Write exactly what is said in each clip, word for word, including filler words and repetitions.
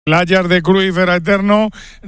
El Ajax de Cruyff era eterno,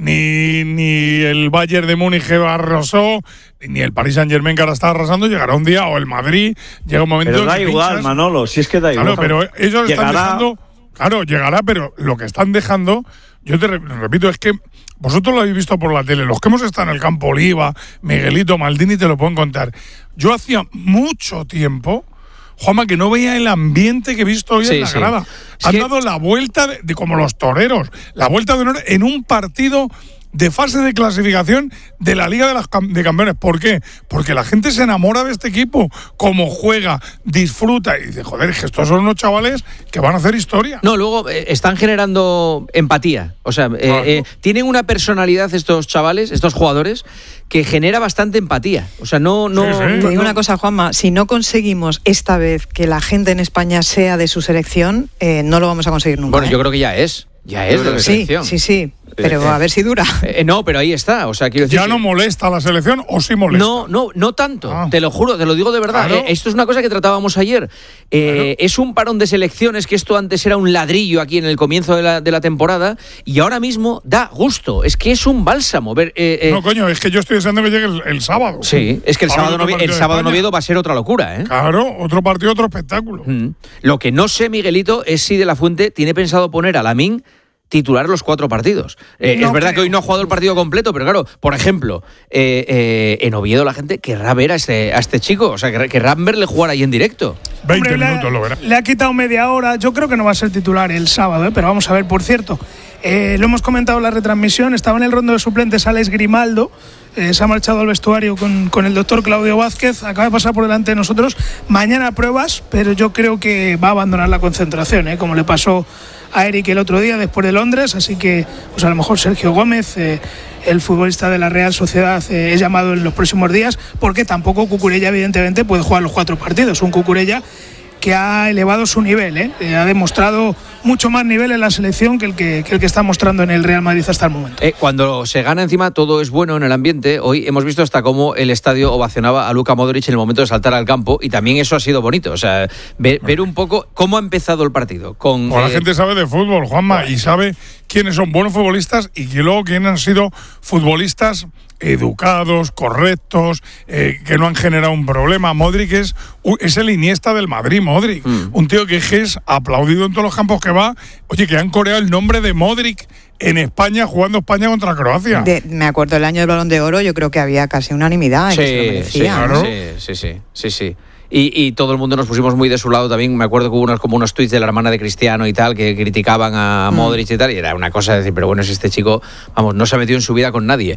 ni, ni el Bayern de Múnich arrasó, ni el Paris Saint-Germain que ahora está arrasando. Llegará un día, o el Madrid, llega un momento... Pero da igual, pinchas. Manolo, si es que da igual. Claro, pero ellos llegará... están dejando... Claro, llegará, pero lo que están dejando, yo te repito, es que vosotros lo habéis visto por la tele, los que hemos estado en el campo, Oliva, Miguelito, Maldini, te lo pueden contar. Yo hacía mucho tiempo... Juanma, que no veía el ambiente que he visto hoy sí, en la sí. grada. Han sí. dado la vuelta, de, de como los toreros, la vuelta de honor en un partido de fase de clasificación de la Liga de, las, de Campeones. ¿Por qué? Porque la gente se enamora de este equipo, cómo juega, disfruta y dice, joder, que estos son unos chavales que van a hacer historia. No, luego eh, están generando empatía. O sea, eh, claro. eh, tienen una personalidad estos chavales, estos jugadores, que genera bastante empatía. O sea, no... no, sí, sí. no Te digo una cosa, Juanma, si no conseguimos esta vez que la gente en España sea de su selección, eh, no lo vamos a conseguir nunca. Bueno, ¿eh? yo creo que ya es. Ya es de la sí, selección. Sí, sí, pero eh, a ver si dura. Eh, no, pero ahí está. O sea, quiero decir ¿Ya que... no molesta la selección o sí molesta? No, no, no tanto. Ah. Te lo juro, te lo digo de verdad. Claro. Eh, esto es una cosa que tratábamos ayer. Eh, claro. Es un parón de selecciones que esto antes era un ladrillo aquí en el comienzo de la, de la temporada y ahora mismo da gusto. Es que es un bálsamo. Ver, eh, eh... No, coño, es que yo estoy deseando que llegue el, el sábado. Sí, es que el sábado, no, el sábado en Oviedo va a ser otra locura, ¿eh? Claro, otro partido, otro espectáculo. Mm. Lo que no sé, Miguelito, es si De la Fuente tiene pensado poner a Lamine titular los cuatro partidos. Eh, no es verdad creo. que hoy no ha jugado el partido completo, pero claro, por ejemplo, eh, eh, en Oviedo la gente querrá ver a este, a este chico, o sea, querrá verle jugar ahí en directo. veinte Hombre, minutos le, lo verá. Le ha quitado media hora, yo creo que no va a ser titular el sábado, ¿eh? Pero vamos a ver, por cierto, eh, lo hemos comentado en la retransmisión, estaba en el rondo de suplentes Alex Grimaldo, eh, se ha marchado al vestuario con, con el doctor Claudio Vázquez, acaba de pasar por delante de nosotros, mañana pruebas, pero yo creo que va a abandonar la concentración, ¿eh? Como le pasó a Eric el otro día después de Londres, así que pues a lo mejor Sergio Gómez, eh, el futbolista de la Real Sociedad, eh, es llamado en los próximos días, porque tampoco Cucurella evidentemente puede jugar los cuatro partidos, un Cucurella que ha elevado su nivel, ¿eh? Eh, ha demostrado mucho más nivel en la selección que el que, que el que está mostrando en el Real Madrid hasta el momento. Eh, cuando se gana encima todo es bueno en el ambiente. Hoy hemos visto hasta cómo el estadio ovacionaba a Luka Modric en el momento de saltar al campo y también eso ha sido bonito. O sea, ver, ver un poco cómo ha empezado el partido. Con, o la eh, gente sabe de fútbol, Juanma, y sabe quiénes son buenos futbolistas y que luego quiénes han sido futbolistas educados, correctos, eh, que no han generado un problema. Modric es, es el Iniesta del Madrid, Modric. Mm. Un tío que es aplaudido en todos los campos que va. Oye, que han coreado el nombre de Modric en España, jugando España contra Croacia. De, me acuerdo el año del Balón de Oro, yo creo que había casi unanimidad. Sí, que se lo merecía, sí, ¿no? sí, sí, sí, sí, sí. Y, y todo el mundo nos pusimos muy de su lado también. Me acuerdo que hubo unos, como unos tuits de la hermana de Cristiano y tal, que criticaban a Modric y tal, y era una cosa de decir, pero bueno, es este chico, vamos, no se ha metido en su vida con nadie.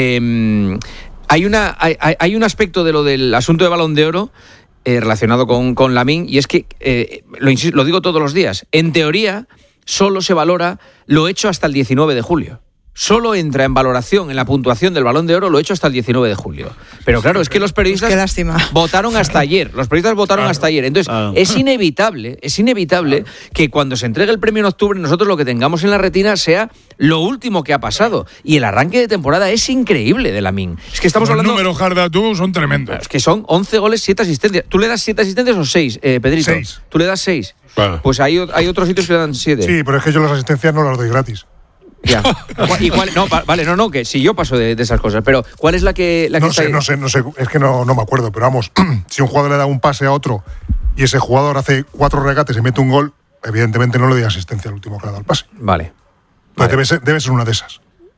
Eh, hay, una, hay, hay un aspecto de lo del asunto de Balón de Oro eh, relacionado con, con Lamine, y es que, eh, lo, insisto, lo digo todos los días, en teoría solo se valora lo hecho hasta el diecinueve de julio. Solo entra en valoración, en la puntuación del Balón de Oro, lo hecho hasta el diecinueve de julio. Pero claro, es que los periodistas pues qué lástima. votaron hasta ayer. Los periodistas votaron claro, hasta ayer. Entonces, claro. es inevitable, es inevitable claro. que cuando se entregue el premio en octubre, nosotros lo que tengamos en la retina sea lo último que ha pasado. Y el arranque de temporada es increíble de Lamine. Es que estamos los hablando... Los números Jardatú son tremendos. Es que son once goles, siete asistencias. ¿Tú le das siete asistencias o seis, eh, Pedrito? seis. ¿Tú le das seis? Claro. Pues hay, hay otros sitios que le dan siete. Sí, pero es que yo las asistencias no las doy gratis. Ya. ¿Y cuál, no, vale, no, no, que si yo paso de, de esas cosas, pero ¿cuál es la que, la que no está sé, ahí? no sé, no sé, es que no, no me acuerdo, pero vamos, si un jugador le da un pase a otro y ese jugador hace cuatro regates y mete un gol, evidentemente no le doy asistencia al último que le da el pase. Vale. Pues vale. Debe ser, debe ser una de esas.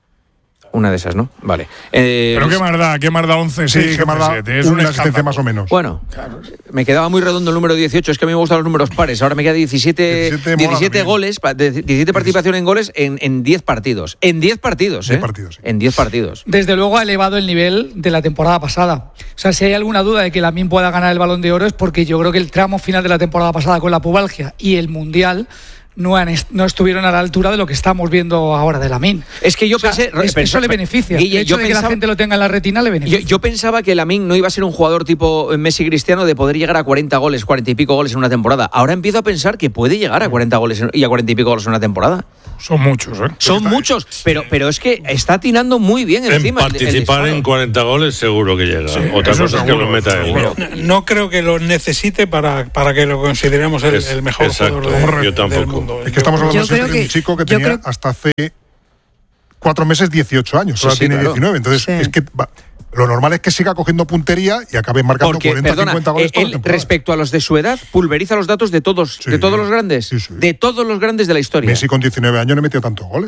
Una de esas, ¿no? Vale. Eh, Pero qué más da, qué más da once, sí, seis, qué más da es una asistencia más o menos. Bueno, claro. Me quedaba muy redondo el número dieciocho, es que a mí me gustan los números pares. Ahora me queda diecisiete, diecisiete, diecisiete goles, diecisiete participación en goles en, en diez partidos. En diez partidos, ¿eh? diez partidos, sí. En diez partidos. Desde luego ha elevado el nivel de la temporada pasada. O sea, si hay alguna duda de que Lamine pueda ganar el Balón de Oro es porque yo creo que el tramo final de la temporada pasada con la pubalgia y el Mundial no, han, no estuvieron a la altura de lo que estamos viendo ahora de Lamine. Es que yo o sea, pensé... Es, pensé eso le beneficia. Guille, el hecho yo de pensaba, que la gente lo tenga en la retina le beneficia. Yo, yo pensaba que Lamine no iba a ser un jugador tipo Messi Cristiano de poder llegar a cuarenta goles, cuarenta y pico goles en una temporada. Ahora empiezo a pensar que puede llegar a cuarenta goles y a cuarenta y pico goles en una temporada. Son muchos, ¿eh? Son muchos, pero, pero es que está atinando muy bien encima. En participar el, el en cuarenta goles seguro que llega. Sí, otra cosa seguro, es que lo meta él. No, no creo que lo necesite para, para que lo consideremos el, el mejor exacto, jugador del, yo tampoco. del mundo. mundo. Es que estamos hablando Yo creo de que- un chico que yo tenía creo- hasta hace cuatro meses dieciocho años, Sí, ahora sí, tiene claro. diecinueve. Entonces, Sí. es que va- lo normal es que siga cogiendo puntería y acabe marcando Porque, cuarenta, perdona, cincuenta goles eh, toda la él, temporada. respecto a los de su edad, pulveriza los datos de todos, Sí. de todos los grandes. Sí, sí. De todos los grandes de la historia. Messi con diecinueve años no metió tantos goles.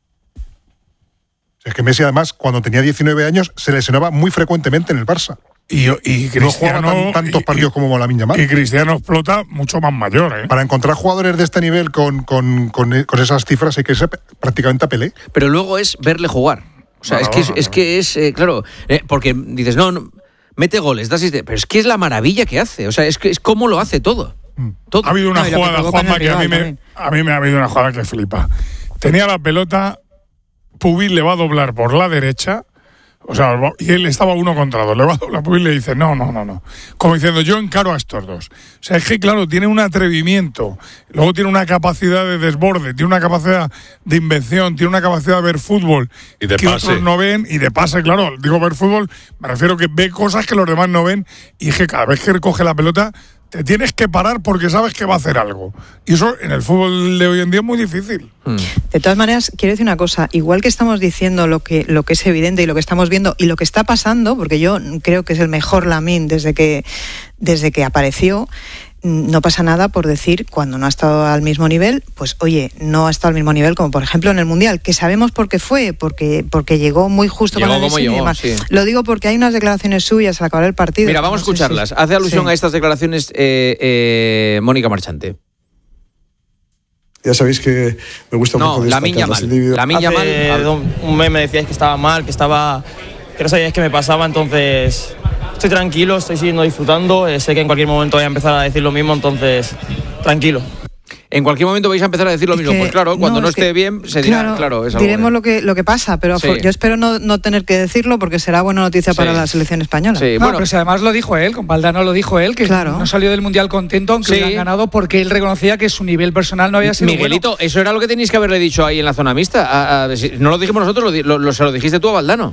Es que Messi, además, cuando tenía diecinueve años, se lesionaba muy frecuentemente en el Barça. Y, y No juega Cristiano. tan- tantos y- partidos y- como Lamine Yamal. Y Cristiano explota mucho más mayor, ¿eh? Para encontrar jugadores de este nivel con, con, con, con esas cifras hay que ser prácticamente a Pelé. Pero luego es verle jugar. O sea, No, es que es, no, es no. que es, eh, claro, eh, porque dices, no, no, mete goles, da asistencia, pero es que es la maravilla que hace. O sea, es que es cómo lo hace todo. Todo. Ha habido una No, y lo que jugada, provoca en Juanma, el que a mí, rival me, también. a mí me ha habido una jugada que flipa. Tenía la pelota, Pubil le va a doblar por la derecha, o sea, va- y él estaba uno contra dos. Le va a doblar, Pubil le dice, no, no, no, no. Como diciendo, yo encaro a estos dos. O sea, es que, claro, tiene un atrevimiento, luego tiene una capacidad de desborde, tiene una capacidad de invención, tiene una capacidad de ver fútbol Y de que pase. otros no ven, y de pase, claro. Digo ver fútbol, me refiero que ve cosas que los demás no ven, y es que cada vez que recoge la pelota te tienes que parar porque sabes que va a hacer algo. Y eso en el fútbol de hoy en día es muy difícil. De todas maneras, quiero decir una cosa, igual que estamos diciendo lo que, lo que es evidente y lo que estamos viendo y lo que está pasando, porque yo creo que es el mejor Lamine desde que, desde que apareció, no pasa nada por decir cuando no ha estado al mismo nivel, pues oye, no ha estado al mismo nivel como por ejemplo en el Mundial, que sabemos por qué fue, porque, porque llegó muy justo Llegó con la como lesión y llegó, demás. sí. Lo digo porque hay unas declaraciones suyas al acabar el partido. Mira, que vamos a no sé si- escucharlas. Hace alusión Sí. a estas declaraciones eh, eh, Mónica Marchante. Ya sabéis que me gusta No, mucho Lamine destacar las Yamal. individual- Lamine Yamal. Hace un- un mes me decíais que estaba mal, que estaba que no sabíais qué me pasaba, entonces estoy tranquilo, estoy siguiendo disfrutando, eh, sé que en cualquier momento voy a empezar a decir lo mismo, entonces tranquilo. En cualquier momento vais a empezar a decir lo Es mismo. que- pues claro, cuando no, es que- esté bien, se dirá, claro, claro, es algo diremos de- lo que, lo que pasa, pero Sí. afor- yo espero no, no tener que decirlo porque será buena noticia para Sí. la selección española. Sí, No, bueno, pero si además lo dijo él, con Valdano lo dijo él, que Claro. no salió del Mundial contento aunque Sí. hubieran ganado porque él reconocía que su nivel personal no había sido Miguelito, bueno. eso era lo que tenéis que haberle dicho ahí en la zona mixta. A- a- si- no lo dijimos nosotros, lo, di- lo- lo- se lo dijiste tú a Valdano.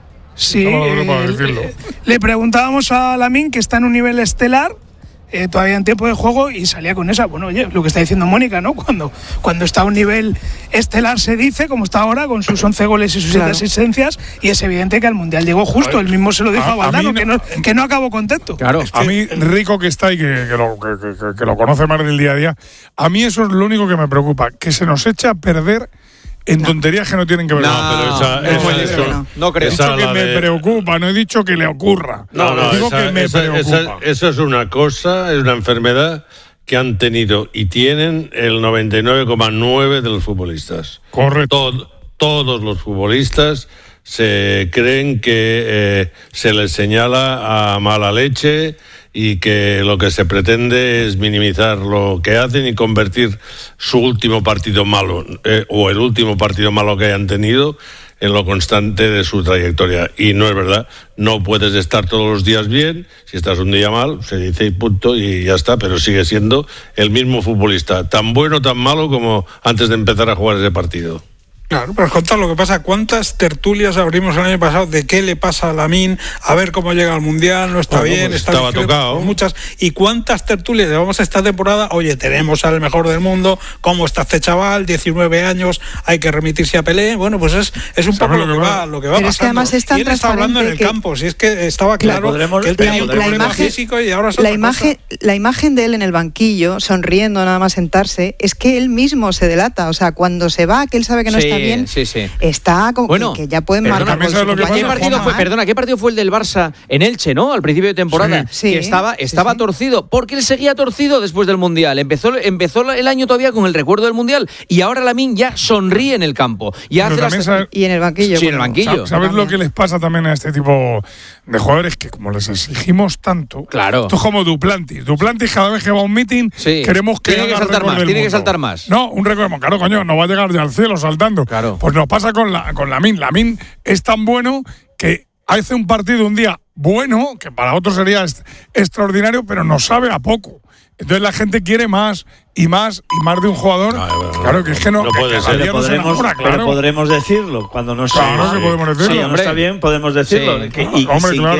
Sí, No me volvemos a eh, decirlo. le, le preguntábamos a Lamine, que está en un nivel estelar, eh, todavía en tiempo de juego, y salía con esa. Bueno, oye, lo que está diciendo Mónica, ¿no? Cuando, cuando está a un nivel estelar se dice, como está ahora, con sus once goles y sus siete Claro. asistencias, y es evidente que al Mundial llegó justo. Ay, Él mismo se lo dijo a- a, a Valdano, mí que, no- no, que no acabó contento. Claro. A mí, Rico que está y que, que lo, que, que- que lo conoce más del día a día, a mí eso es lo único que me preocupa, que se nos echa a perder en tonterías que no tienen que ver. No, pero esa- no, esa- no, eso- no. no creo. He esa dicho que la me de- preocupa, no he dicho que le ocurra. No, no, digo esa, que me esa- preocupa. esa- eso es una cosa, es una enfermedad que han tenido y tienen el noventa y nueve coma nueve de los futbolistas. Correcto. Tod- todos los futbolistas se creen que eh, se les señala a mala leche y que lo que se pretende es minimizar lo que hacen y convertir su último partido malo eh, o el último partido malo que hayan tenido en lo constante de su trayectoria. Y no es verdad, no puedes estar todos los días bien, si estás un día mal, se dice y punto, y ya está, pero sigue siendo el mismo futbolista, tan bueno, tan malo como antes de empezar a jugar ese partido. Claro, pero contar lo que pasa, ¿cuántas tertulias abrimos el año pasado de qué le pasa a Lamine, a ver cómo llega al Mundial, no está Bueno, bien, pues está estaba vigilado? tocado. Muchas, y cuántas tertulias llevamos esta temporada, oye, tenemos al mejor del mundo, cómo está este chaval, diecinueve años, hay que remitirse a Pelé, bueno, pues es, es un poco ¿Sabes lo que va, lo que va Pero es que pasando. además es tan y él está hablando en el transparente que- campo, si es que estaba claro podremos- que él la- tenía un la problema imagen- físico y ahora es La otra imagen, cosa. la imagen de él en el banquillo, sonriendo nada más sentarse, es que él mismo se delata. O sea, cuando se va, que él sabe que no Sí, está bien, sí, sí. está como Bueno, que, que ya pueden perdona, marcar también con sabes su lo que ¿Qué compañero, pasa, partido Juanma, fue? ¿eh? Perdona, ¿qué partido fue el del Barça en Elche, no? Al principio de temporada. Sí. que estaba, Sí, estaba sí. torcido, porque él seguía torcido después del Mundial. Empezó, empezó el año todavía con el recuerdo del Mundial y ahora Lamine ya sonríe en el campo. Ya Pero hace también las- sabe- Y en el banquillo. Sí, en el bueno, banquillo. ¿Sabes lo también. que les pasa también a este tipo de jugadores? Que como les exigimos tanto, Claro. esto es como Duplantis. Duplantis cada vez que va a un meeting Sí. queremos que Tiene que haga saltar récord más, del tiene que mundo. saltar más. No, un récord, claro, coño, no va a llegar ya al cielo saltando. Claro. Pues nos pasa con la con Lamine. Lamine es tan bueno que hace un partido un día bueno, que para otros sería est- extraordinario, pero nos sabe a poco. Entonces la gente quiere más y más y más de un jugador. No, no, no, claro que es que no, no que puede cada ser. día Pero no se podremos, enamora, pero claro. podremos decirlo cuando no Claro sea- que podemos decirlo. cuando no hombre. está bien, podemos decirlo. Sí. Que- y, y Hombre, sin claro. que él,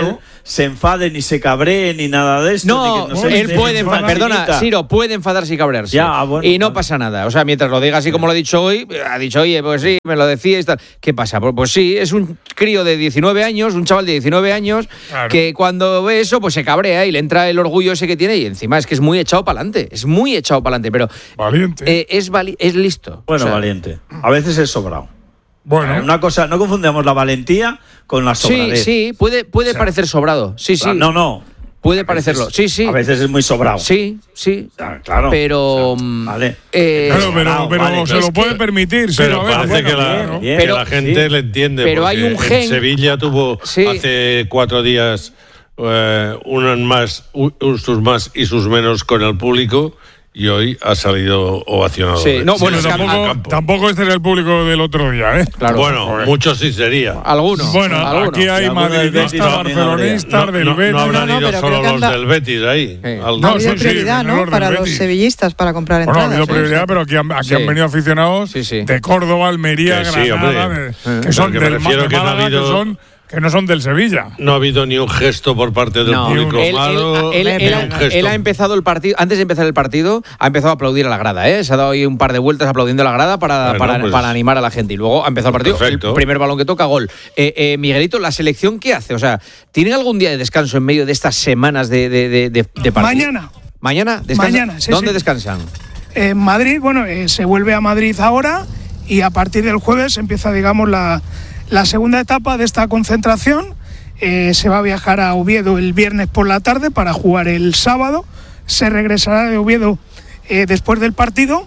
se enfade ni se cabree ni nada de esto. No, ni que no él se puede enfade, enfadar, perdona, Siro, puede enfadarse y cabrearse. Ya, bueno, y no bueno. pasa nada. O sea, mientras lo diga así como lo ha dicho hoy, ha dicho, oye, pues sí, me lo decía y tal. ¿Qué pasa? Pues, pues sí, es un crío de diecinueve años, un chaval de diecinueve años, claro, que cuando ve eso, pues se cabrea y le entra el orgullo ese que tiene y encima es que es muy echado para adelante. Es muy echado para adelante, pero. Valiente. Eh, es, vali es listo. Bueno, o sea, valiente. A veces es sobrado. Bueno, una cosa, no confundamos la valentía con la sobradez. Sí, sí, puede, puede o sea, parecer sobrado. Sí, sí. No, no. Puede parecerlo. Sí, sí. A veces es muy sobrado. Sí, sí. Ah, claro. Pero. O sea, vale. Eh, claro, pero, pero vale, se lo que, puede permitir. Pero sí, parece bueno, que, la, bueno, que pero, la gente sí, le entiende. Pero hay un gen. En Sevilla tuvo sí. hace cuatro días eh, unos más, sus más y sus menos con el público. Y hoy ha salido ovacionado. Sí, no, bueno, sí, tampoco, tampoco este era el público del otro día, ¿eh? Claro. Bueno, Joder. muchos sí sería. Algunos. Bueno, algunos. aquí hay madridistas, no, barcelonistas, no, del no, Betis. no habrán No, no, ido pero solo creo que los anda- del Betis ahí. Sí. Al- No, ha habido sí, sí, prioridad, menor ¿no? del Para los Betis. sevillistas para comprar Bueno, ha entradas. habido ¿eh? prioridad, pero aquí han, aquí Sí. han venido aficionados Sí, sí. de Córdoba, Almería, Que sí, Granada, hombre. de- que Eh. son Pero que me del refiero de que no ha Málaga, habido- que son que no son del Sevilla. No ha habido ni un gesto por parte del No, público él, malo. él- él- ni él un ha- gesto. él ha empezado el partido, antes de empezar el partido, ha empezado a aplaudir a la grada, ¿eh? Se ha dado ahí un par de vueltas aplaudiendo a la grada para, Bueno, para, pues- para animar a la gente. Y luego ha empezado el partido, Perfecto. el primer balón que toca, gol. Eh, eh, Miguelito, ¿la selección qué hace? O sea, ¿tienen algún día de descanso en medio de estas semanas de, de, de, de, de partido? Mañana. ¿Mañana? ¿Descansan? Mañana, sí, ¿Dónde sí. descansan? En Madrid, bueno, eh, se vuelve a Madrid ahora y a partir del jueves empieza, digamos, la, la segunda etapa de esta concentración. Eh, se va a viajar a Oviedo el viernes por la tarde para jugar el sábado. Se regresará de Oviedo eh, después del partido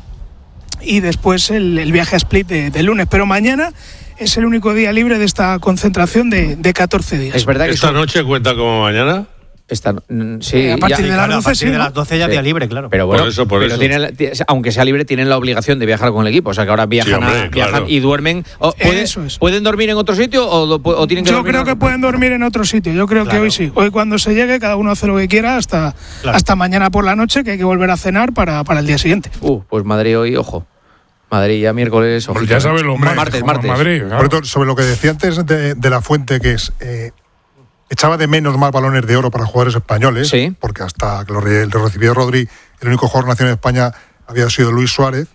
y después el, el viaje a Split de, de lunes. Pero mañana es el único día libre de esta concentración de, de catorce días. Es verdad que ¿Esta son- noche cuenta como mañana? Esta, mm, sí, Eh, a partir ya- de las Claro, a doce, partir sí, de ¿no? las doce ya Sí. día libre, claro. Pero bueno, Por eso, por pero eso. tienen la- ti- aunque sea libre, tienen la obligación de viajar con el equipo. O sea, que ahora viajan, Sí, hombre, a- viajan claro. y duermen. O, ¿puede- Eso es. ¿Pueden dormir en otro sitio o, do- o tienen que Yo dormir creo en que otro? pueden dormir en otro sitio. Yo creo que Claro. hoy sí. Hoy cuando se llegue, cada uno hace lo que quiera hasta, Claro. hasta mañana por la noche, que hay que volver a cenar para, para el día siguiente. Uh, pues Madrid hoy, ojo. Madrid ya miércoles, Hombre, ojito, ya ¿eh? sabes los martes, martes, como en martes. Madrid, claro. Sobre todo, sobre lo que decía antes de, de la Fuente, que es eh, echaba de menos más balones de oro para jugadores españoles, Sí. porque hasta que lo, re- lo recibió Rodri, el único jugador nacional de España había sido Luis Suárez.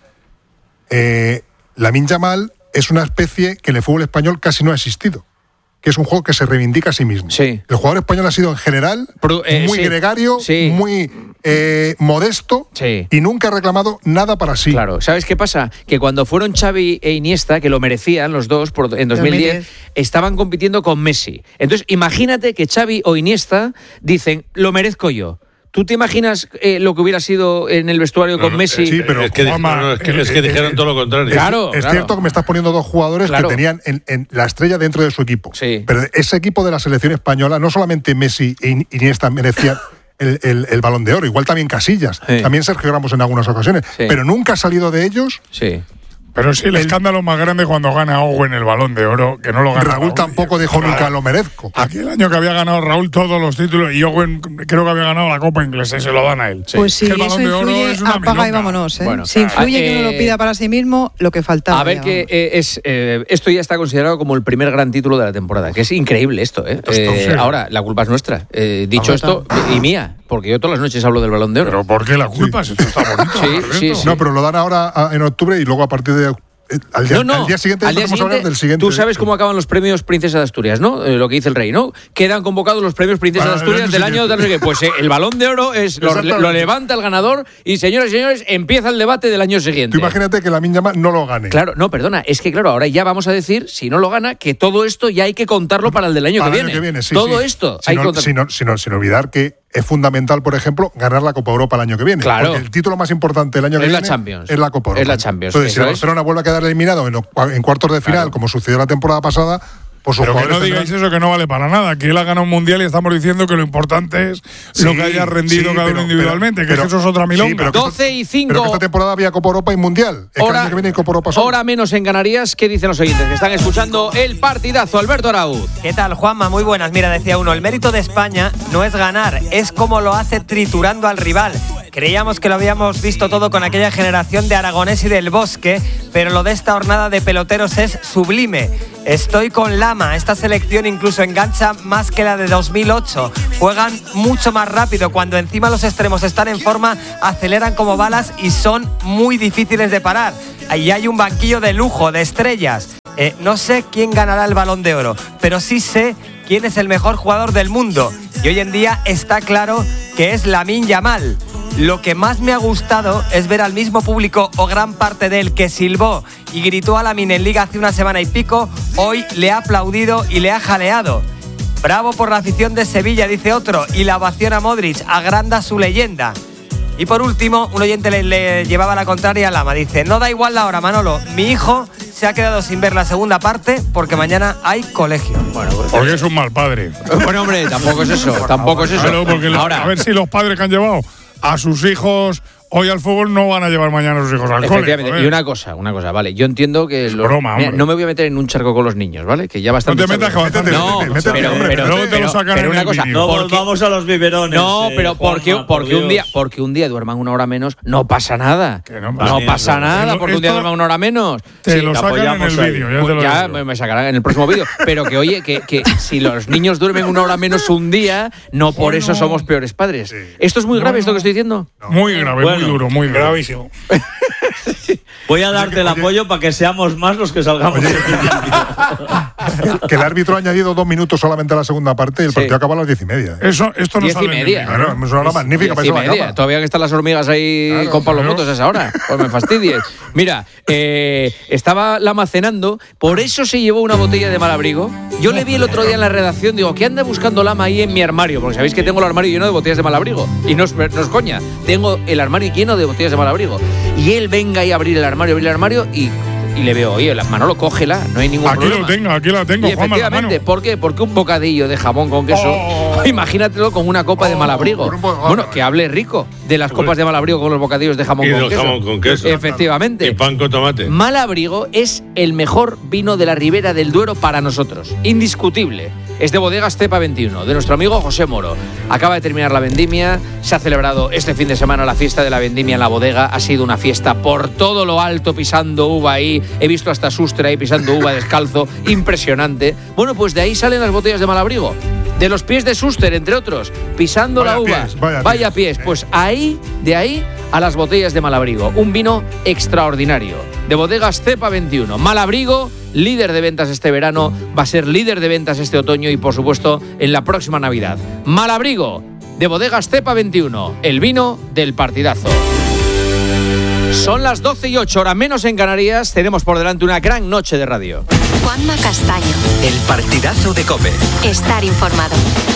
Eh, Lamine Yamal es una especie que en el fútbol español casi no ha existido, que es un juego que se reivindica a sí mismo. Sí. El jugador español ha sido en general Pro- eh, muy sí. gregario, Sí. muy eh, modesto Sí. y nunca ha reclamado nada para sí. Claro, ¿sabes qué pasa? Que cuando fueron Xavi e Iniesta, que lo merecían los dos por, en dos mil diez, dos mil diez. estaban compitiendo con Messi. Entonces, imagínate que Xavi o Iniesta dicen, lo merezco yo. ¿Tú te imaginas eh, lo que hubiera sido en el vestuario No, con no, Messi? sí, pero, es que, di- Juanma, no, no, es que, el- es que el- dijeron todo lo contrario. Claro, Es claro. cierto que me estás poniendo dos jugadores Claro. que tenían en, en la estrella dentro de su equipo. Sí. Pero ese equipo de la selección española, no solamente Messi e In- Iniesta merecían el, el- el Balón de Oro, igual también Casillas, Sí. también Sergio Ramos en algunas ocasiones, Sí. pero nunca ha salido de ellos. Sí. Pero sí, el, escándalo más grande cuando gana Owen el Balón de Oro, que no lo gana Raúl tampoco dijo Claro. nunca lo merezco. Aquel año que había ganado Raúl todos los títulos y Owen creo que había ganado la Copa Inglesa y se lo dan a él. Pues sí, Que el eso Balón de Oro influye, es una apaga y milonga. vámonos. ¿eh? Bueno, si influye claro. que uno Eh, lo pida para sí mismo, lo que faltaba. A ver ya, que vamos. eh, es eh, esto ya está considerado como el primer gran título de la temporada, que es increíble esto, ¿eh? Esto, Eh, sí. ahora, la culpa es nuestra. Eh, dicho Vamos, esto, y mía, porque yo todas las noches hablo del Balón de Oro. Pero ¿por qué la culpa? Si esto está bonito. Sí, Alberto. sí, sí. No, pero lo dan ahora a- en octubre y luego a partir de. eh, Al día, No, no. al día siguiente Al día podemos hablar siguiente, del siguiente. Tú sabes cómo acaban los premios Princesa de Asturias, ¿no? Eh, lo que dice el rey, ¿no? Quedan convocados los premios Princesa Para de el Asturias año del año siguiente. tal, no sé qué. Pues eh, el Balón de Oro es lo, Exactamente. lo levanta el ganador y, señoras y señores, empieza el debate del año siguiente. Tú imagínate que la Yamal no lo gane. Claro, no, perdona, es que claro, ahora ya vamos a decir, si no lo gana, que todo esto ya hay que contarlo para el del año, Para que, el viene. año que viene, sí, todo sí. esto Sin, hay que ol- contarlo. sin, ol- sin ol- sin olvidar que es fundamental, por ejemplo, ganar la Copa Europa el año que viene. Claro. Porque el título más importante del año que Es la viene Champions. es la Copa Europa. Es la Champions, Entonces, si eso el es. Barcelona vuelve a quedar eliminado en, ocua- en cuartos de final, Claro. como sucedió la temporada pasada, pues sus Pero que jugadores no digáis tendrán- eso, que no vale para nada. Que él ha ganado un mundial y estamos diciendo que lo importante es lo Sí, que haya rendido sí, cada pero- uno individualmente, pero- que eso es otra sí, milonga. pero que esto- doce y cinco. Pero que esta temporada había Copa Europa y Mundial. Es que el Hora, año que viene hay Copa Europa solo. hora menos en Canarias. ¿Qué dicen los oyentes que están escuchando el partidazo? Alberto Arauz. ¿Qué tal, Juanma? Muy buenas. Mira, decía uno, el mérito de España no es ganar, es cómo lo hace triturando al rival. Creíamos que lo habíamos visto todo con aquella generación de Aragonés y del Bosque, pero lo de esta jornada de peloteros es sublime. Estoy con Lama, esta selección incluso engancha más que la de dos mil ocho. Juegan mucho más rápido, cuando encima los extremos están en forma, aceleran como balas y son muy difíciles de parar. Ahí hay un banquillo de lujo, de estrellas. Eh, no sé quién ganará el Balón de Oro, pero sí sé quién es el mejor jugador del mundo. Y hoy en día está claro que es Lamine Yamal. Lo que más me ha gustado es ver al mismo público, o gran parte de él, que silbó y gritó a Lamine en Liga hace una semana y pico, hoy le ha aplaudido y le ha jaleado. Bravo por la afición de Sevilla, dice otro, y la ovación a Modric agranda su leyenda. Y por último, un oyente le, le llevaba la contraria a Lama. Dice, no da igual la hora, Manolo. Mi hijo se ha quedado sin ver la segunda parte porque mañana hay colegio. Bueno, porque, porque es un mal padre. Bueno, hombre, tampoco es eso. Tampoco es eso. Claro, porque Ahora, a ver si los padres que han llevado a sus hijos hoy al fútbol no van a llevar mañana a sus hijos al efectivamente. cole. Y una cosa, una cosa, vale. Yo entiendo que es los, broma, mira, no me voy a meter en un charco con los niños, ¿vale? Que ya bastante. No te metas, que bastante. No, métete, métete, pero, hombre, pero, pero, pero, pero, pero, pero una cosa, no porque, volvamos a los biberones. No, eh, pero porque, Juanma, porque por un día, Dios. porque un día duerman una hora menos, no pasa nada. Que no, no sí, pasa sí, nada sí. porque un día Esto duerman una hora menos. Te Sí, lo sacan en el vídeo, ya te lo ya digo. me sacarán en el próximo vídeo. Pero que oye, que, que si los niños duermen una hora menos un día, no por Bueno. eso somos peores padres. Sí. ¿Esto es muy grave, No, esto que estoy diciendo? No. Muy grave, Bueno, muy duro, muy grave. Gravísimo. Voy a darte el apoyo para que seamos más los que salgamos. Que el árbitro ha añadido dos minutos solamente a la segunda parte y el Sí. partido acaba a las diez y media. Eso, esto no Diez y sale en media. el Claro, vídeo, es una hora magnífica para Diez y irse a la media. cama. Todavía que están las hormigas ahí Claro, con Pablo claro. Motos a esa hora. Pues me fastidies. Mira, eh, estaba Lama cenando, por eso se llevó una botella de Malabrigo. Yo le vi el otro día en la redacción, digo, ¿qué anda buscando Lama ahí en mi armario? Porque sabéis que tengo el armario lleno de botellas de Malabrigo. Y no es, no es coña, tengo el armario lleno de botellas de Malabrigo. Y él venga ahí a abrir el armario, abrir el armario y, y le veo, oye, la Manolo, cógela, no hay ningún Aquí problema. lo tengo, aquí la tengo, Y Juanma, la efectivamente, mano. ¿por qué? Porque un bocadillo de jamón con queso, Oh. imagínatelo con una copa de Oh, Malabrigo. con un bo- Bueno, que hable rico de las copas de Malabrigo con los bocadillos de jamón Y con del queso. jamón con queso. Efectivamente. Y pan con tomate. Malabrigo es el mejor vino de la Ribera del Duero para nosotros. Indiscutible. Es de Bodegas Cepa veintiuno, de nuestro amigo José Moro. Acaba de terminar la vendimia. Se ha celebrado este fin de semana la fiesta de la vendimia en la bodega. Ha sido una fiesta por todo lo alto, pisando uva ahí. He visto hasta Sustre ahí pisando uva descalzo. Impresionante. Bueno, pues de ahí salen las botellas de Malabrigo. De los pies de Suster, entre otros. Pisando Vaya la uva. pies, vaya pies. pies. Pues ahí, de ahí a las botellas de Malabrigo. Un vino extraordinario. De Bodegas Cepa veintiuno. Malabrigo, líder de ventas este verano, va a ser líder de ventas este otoño y, por supuesto, en la próxima Navidad. Malabrigo, de Bodegas Cepa veintiuno. El vino del partidazo. Son las doce y ocho, hora menos en Canarias. Tenemos por delante una gran noche de radio. Juanma Castaño. El partidazo de COPE. Estar informado.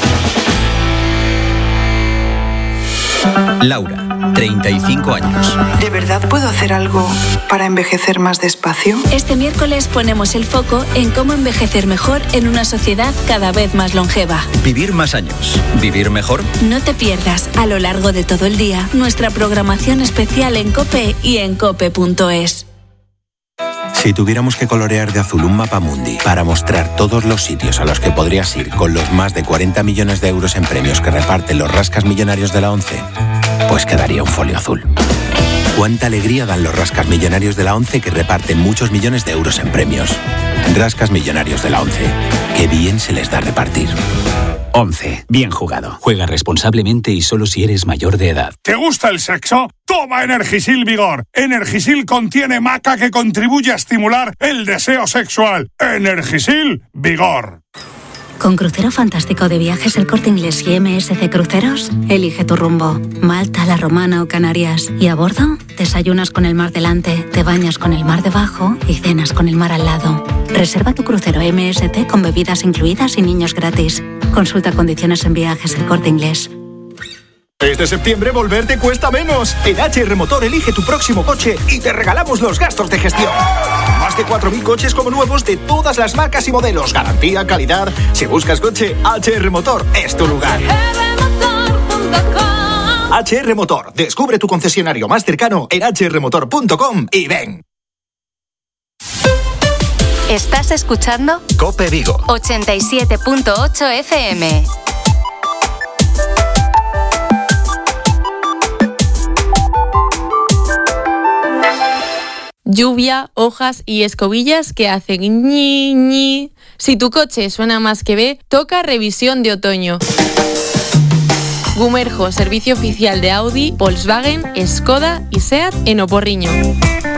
Laura, treinta y cinco años. ¿De verdad puedo hacer algo para envejecer más despacio? Este miércoles ponemos el foco en cómo envejecer mejor en una sociedad cada vez más longeva. Vivir más años. ¿Vivir mejor? No te pierdas a lo largo de todo el día nuestra programación especial en COPE y en cope punto es. Si tuviéramos que colorear de azul un mapa mundi para mostrar todos los sitios a los que podrías ir con los más de cuarenta millones de euros en premios que reparten los rascas millonarios de la ONCE, pues quedaría un folio azul. Cuánta alegría dan los rascas millonarios de la ONCE que reparten muchos millones de euros en premios. Rascas millonarios de la ONCE. Qué bien se les da repartir. ONCE. Bien jugado. Juega responsablemente y solo si eres mayor de edad. ¿Te gusta el sexo? Toma Energisil Vigor. Energisil contiene maca que contribuye a estimular el deseo sexual. Energisil Vigor. Con Crucero Fantástico de Viajes El Corte Inglés y M S C Cruceros, elige tu rumbo. Malta, La Romana o Canarias. Y a bordo, desayunas con el mar delante, te bañas con el mar debajo y cenas con el mar al lado. Reserva tu crucero M S C con bebidas incluidas y niños gratis. Consulta condiciones en Viajes El Corte Inglés. Este septiembre volver te cuesta menos. En H R Motor elige tu próximo coche y te regalamos los gastos de gestión. Más de cuatro mil coches como nuevos de todas las marcas y modelos. Garantía, calidad. Si buscas coche, H R Motor es tu lugar. H R Motor. Descubre tu concesionario más cercano en h r motor punto com y ven. Estás escuchando COPE Vigo. ochenta y siete punto ocho F M. lluvia, hojas y escobillas que hacen ñi, ñi. Si tu coche suena más que B, toca revisión de otoño. Gumerjo, servicio oficial de Audi, Volkswagen, Skoda y Seat en Oporriño.